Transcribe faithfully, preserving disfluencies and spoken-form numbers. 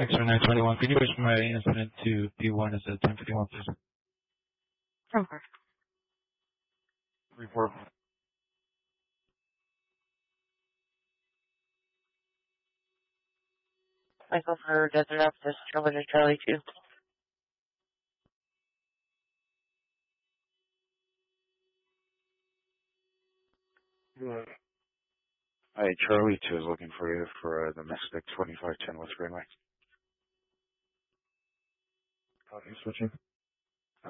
X-ray nine twenty-one, can you push my incident to P one instead of ten fifty-one, please? Okay. Report. Michael for Desert Office, Charlie to Charlie two. Right. Hi, Charlie two is looking for you for uh, the Mystic twenty-five ten West Greenway. Copy, switching.